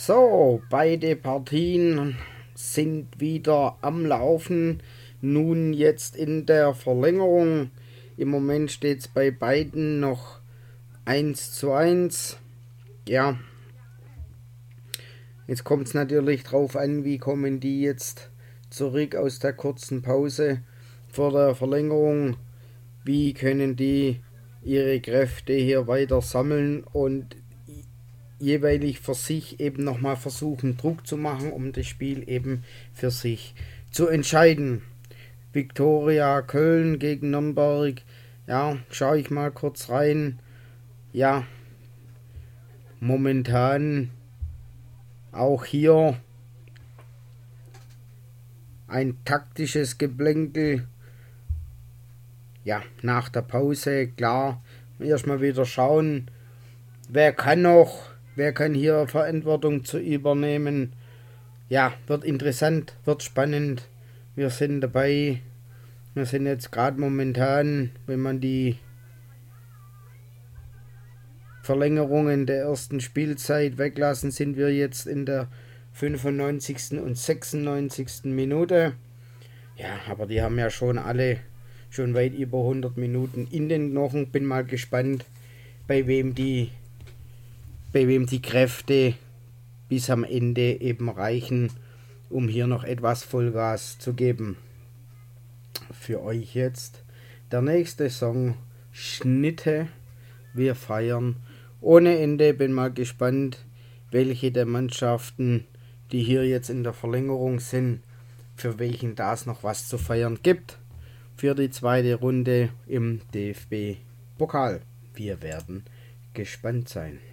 So, beide Partien sind wieder am Laufen. Nun jetzt in der Verlängerung. Im Moment steht es bei beiden noch 1:1. Ja, jetzt kommt es natürlich drauf an, wie kommen die jetzt zurück aus der kurzen Pause vor der Verlängerung. Wie können die ihre Kräfte hier weiter sammeln und jeweilig für sich eben nochmal versuchen, Druck zu machen, um das Spiel eben für sich zu entscheiden. Viktoria Köln gegen Nürnberg. Ja, schaue ich mal kurz rein. Ja, momentan auch hier ein taktisches Geplänkel. Ja, nach der Pause, klar, erstmal wieder schauen, wer kann hier Verantwortung zu übernehmen. Ja, wird interessant, wird spannend. Wir sind dabei. Wir sind jetzt gerade momentan, wenn man die Verlängerungen der ersten Spielzeit weglassen, sind wir jetzt in der 95. und 96. Minute. Ja, aber die haben ja schon alle schon weit über 100 Minuten in den Knochen. Bin mal gespannt, bei wem die Kräfte bis am Ende eben reichen, um hier noch etwas Vollgas zu geben. Für euch jetzt der nächste Song, Schnitte. Wir feiern ohne Ende. Bin mal gespannt, welche der Mannschaften, die hier jetzt in der Verlängerung sind, für welchen das noch was zu feiern gibt für die zweite Runde im DFB-Pokal. Wir werden gespannt sein.